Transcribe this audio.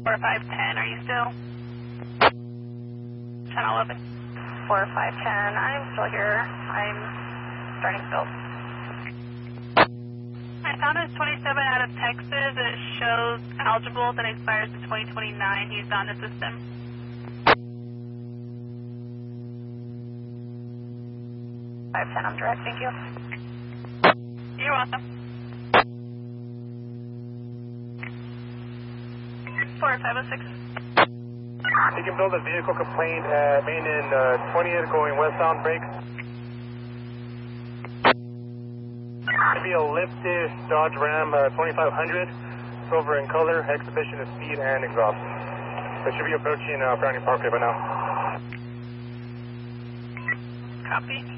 4510, are you still? Channel 11. 4510, I'm still here. I'm starting still. I found a 27 out of Texas. It shows eligible that expires in 2029. He's on the system. I'm direct, thank you. You're welcome. 4506. You can build a vehicle complaint at main and 20th going westbound break. Maybe a liftish Dodge Ram 2500, silver in color, exhibition of speed and exhaust. It should be approaching Browning Parkway by now. Copy.